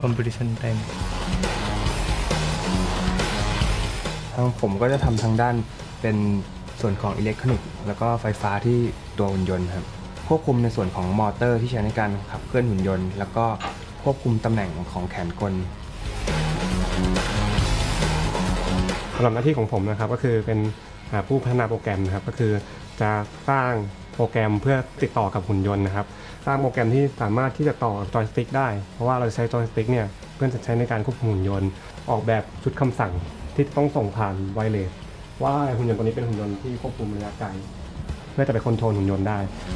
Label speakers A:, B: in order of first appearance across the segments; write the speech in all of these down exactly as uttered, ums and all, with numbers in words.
A: competition time
B: ทางผมก็จะทำทางด้านเป็นส่วนของอิเล็กทรอนิกส์แล้วก็ไฟฟ้าที่ตัวหุ่นยนต์ครับควบคุมในส่วนของมอเตอร์ที่ใช้ในการขับเคลื่อนหุ่นยนต์แล้วก็ควบคุมตำแหน่งของแขนกล
C: สำหรับหน้าที่ของผมนะครับก็คือเป็นผู้พัฒนาโปรแกรมนะครับก็คือจะสร้างโปรแกรมเพื่อติดต่อกับหุ่นยนต์นะครับสร้างโปรแกรมที่สามารถที่จะต่อจอยสติ๊กได้เพราะว่าเราใช้จอยสติ๊กเนี่ยเพื่อจะใช้ในการควบคุมหุ่นยนต์ออกแบบชุดคำสั่งที่ต้องส่งผ่านไวเลสว่าหุ่นยนต์ตัวนี้เป็นหุ่นยนต์ที่ควบคุมระยะไกลเพื่อจะไปคอนโทรลหุ่นยนต์ได้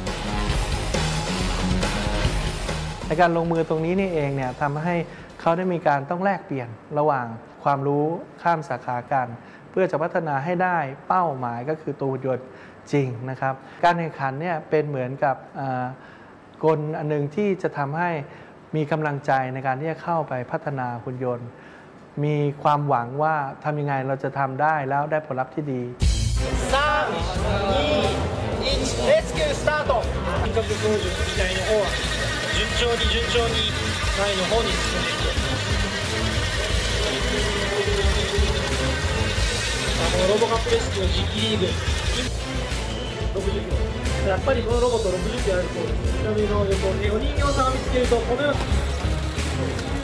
D: ในการลงมือตรงนี้นี่เองเนี่ยทำให้เขาได้มีการต้องแลกเปลี่ยนระหว่างความรู้ข้ามสาขากันเพื่อจะพัฒนาให้ได้เป้าหมายก็คือตัวหุ่นยนต์จริงนะครับการแข่งขันเนี่ยเป็นเหมือนกับกลอันหนึ่งที่จะทำให้มีกำลังใจในการที่จะเข้าไปพัฒนาหุ่นยนต์มีความหวังว่าทำยังไงเราจะทำได้แล้วได้ผลลัพธ์ที่ดี
E: さん に いちレスキュースタート輪郭工事みたいな方は順調に順調に前の方に進んでいくこのロボカップレスキュー ジーピー リーグろくじゅっキロやっぱりこのロボットろくじゅっキロあるとちなみにの横よにん形さんを見つけるとこのように